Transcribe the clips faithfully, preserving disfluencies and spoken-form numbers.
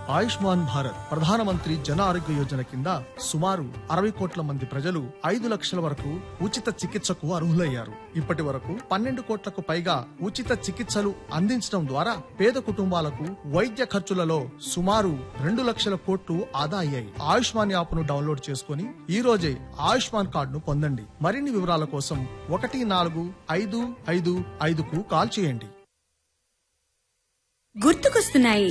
ఆయుష్మాన్ భారత్ ప్రధానమంత్రి జన ఆరోగ్య యోజన కింద సుమారు అరవై కోట్ల మంది ప్రజలు ఐదు లక్షల వరకు ఉచిత చికిత్సకు అర్హులయ్యారు. ఇప్పటి వరకు పన్నెండు కోట్లకు పైగా ఉచిత చికిత్సలు అందించడం ద్వారా పేద కుటుంబాలకు వైద్య ఖర్చులలో సుమారు రెండు లక్షల కోట్లు ఆదా అయ్యాయి. ఆయుష్మాన్ యాప్ ను డౌన్లోడ్ చేసుకుని ఈ రోజే ఆయుష్మాన్ కార్డును పొందండి. మరిన్ని వివరాల కోసం ఒకటి నాలుగు ఐదు ఐదు ఐదుకు కాల్ చేయండి. గుర్తుకొస్తున్నాయి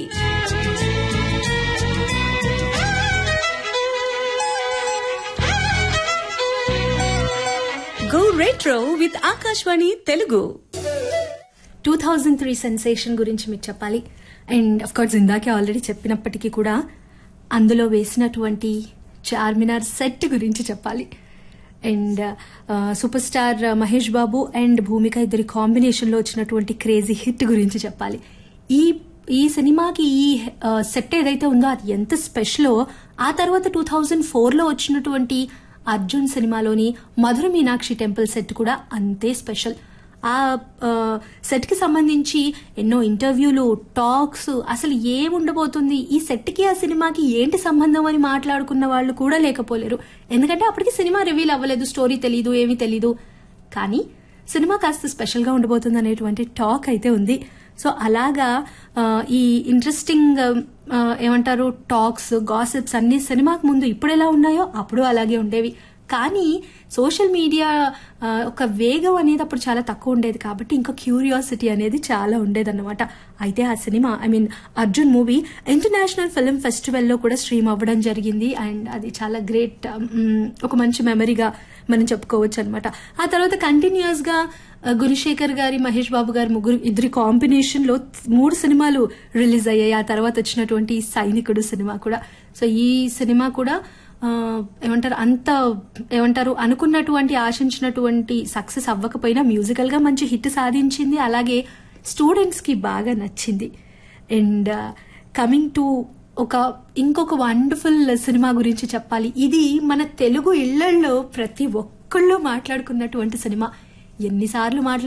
go retro with Akashvani Telugu. Two thousand three sensation గురించి మీకు చెప్పాలి. అండ్ అఫ్ కోర్స్ ఇందాకే ఆల్రెడీ చెప్పినప్పటికీ కూడా అందులో వేసినటువంటి చార్మినార్ సెట్ గురించి చెప్పాలి. And super star Mahesh Babu and భూమిక ఇద్దరి కాంబినేషన్ లో వచ్చినటువంటి క్రేజీ హిట్ గురించి చెప్పాలి. ఈ ఈ సినిమాకి ఈ సెట్ ఏదైతే ఉందో అది ఎంత స్పెషలో, ఆ తర్వాత టూ థౌజండ్ ఫోర్ లో వచ్చినటువంటి అర్జున్ సినిమాలోని మధుర మీనాక్షి టెంపుల్ సెట్ కూడా అంతే స్పెషల్. ఆ సెట్ కి సంబంధించి ఎన్నో ఇంటర్వ్యూలు, టాక్స్, అసలు ఏముండబోతుంది ఈ సెట్ కి ఆ సినిమాకి ఏంటి సంబంధం అని మాట్లాడుకున్న వాళ్ళు కూడా లేకపోలేరు. ఎందుకంటే అప్పటికి సినిమా రివీల్ అవ్వలేదు, స్టోరీ తెలీదు, ఏమీ తెలీదు. కానీ సినిమా కాస్త స్పెషల్ గా ఉండబోతుంది అనేటువంటి టాక్ అయితే ఉంది. సో అలాగా ఈ ఇంట్రెస్టింగ్ ఏమంటారు టాక్స్, గాసిప్స్ అన్ని సినిమాకు ముందు ఇప్పుడు ఎలా ఉన్నాయో అప్పుడు అలాగే ఉండేవి. కానీ సోషల్ మీడియా ఒక వేగం అనేది అప్పుడు చాలా తక్కువ ఉండేది కాబట్టి ఇంకా క్యూరియాసిటీ అనేది చాలా ఉండేదన్నమాట. అయితే ఆ cinema I mean Arjun movie international film festival లో కూడా స్ట్రీమ్ అవ్వడం జరిగింది. అండ్ అది చాలా గ్రేట్, ఒక మంచి మెమరీగా మనం చెప్పుకోవచ్చు అనమాట. ఆ తర్వాత కంటిన్యూస్ గా గుణశేఖర్ గారి, మహేష్ బాబు గారి ముగ్గురు ఇద్దరి కాంబినేషన్ లో మూడు సినిమాలు రిలీజ్ అయ్యాయి. ఆ తర్వాత వచ్చినటువంటి సైనికుడు సినిమా కూడా. సో ఈ సినిమా కూడా ఏమంటారు అంత ఏమంటారు అనుకున్నటువంటి ఆశించినటువంటి సక్సెస్ అవ్వకపోయినా మ్యూజికల్ గా మంచి హిట్ సాధించింది. అలాగే స్టూడెంట్స్ కి బాగా నచ్చింది. అండ్ కమింగ్ టు ఒక ఇంకొక వండర్ఫుల్ సినిమా గురించి చెప్పాలి. ఇది మన తెలుగు ఇళ్లల్లో ప్రతి ఒక్కళ్ళు మాట్లాడుకున్నటువంటి సినిమా. ఎన్నిసార్లు మాట్లాడు